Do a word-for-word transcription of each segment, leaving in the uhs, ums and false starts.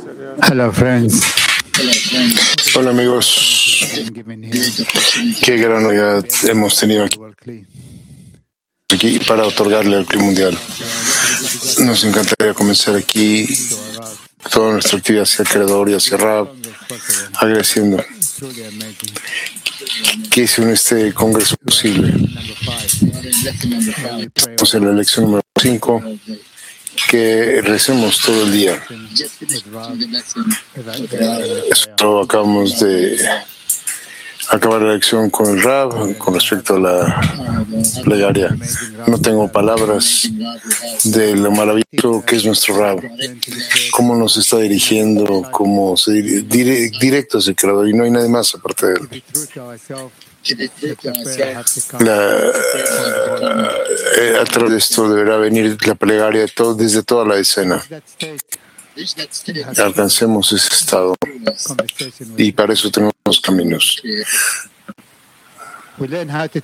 Hello, friends. Hola amigos, qué gran novedad hemos tenido aquí para otorgarle al Club Mundial. Nos encantaría comenzar aquí toda nuestra actividad hacia el Creador y hacia Rab, agradeciendo que hicieron este congreso posible. Estamos en la elección número cinco, que recemos todo el día. Esto acabamos de acabar la lección con el Rab con respecto a la plegaria. No tengo palabras de lo maravilloso que es nuestro Rab, cómo nos está dirigiendo, cómo se dire, directo hacia el Creador, y no hay nadie más aparte de él. La, eh, a través de esto deberá venir la plegaria de todo, desde toda la escena. Alcancemos ese estado y para eso tenemos los caminos. Desde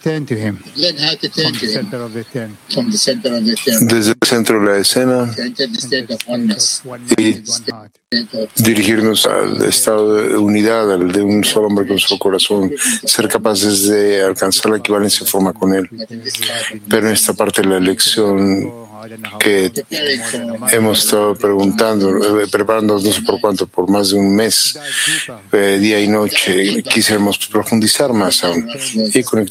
el centro de la escena y dirigirnos al estado de unidad, al de un solo hombre con su corazón, ser capaces de alcanzar la equivalencia de forma con él. Pero en esta parte de la elección que hemos estado preguntando, eh, preparándonos no sé por cuánto, por más de un mes, eh, día y noche, quisiéramos profundizar más aún y conectar